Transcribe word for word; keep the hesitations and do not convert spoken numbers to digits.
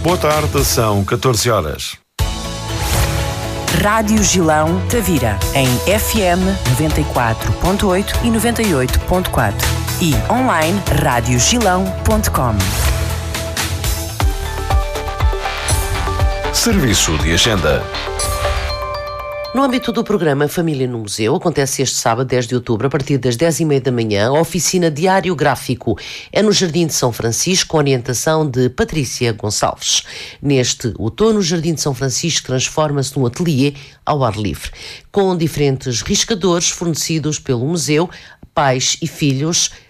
Boa tarde, são catorze horas. Rádio Gilão Tavira, em F M noventa e quatro ponto oito e noventa e oito ponto quatro e online rádio gilão ponto com. Serviço de agenda. No âmbito do programa Família no Museu, acontece este sábado, dez de outubro, a partir das dez e meia da manhã, a oficina Diário Gráfico. É no Jardim de São Francisco, com orientação de Patrícia Gonçalves. Neste outono, o Jardim de São Francisco transforma-se num ateliê ao ar livre, com diferentes riscadores fornecidos pelo museu. Pais e filhos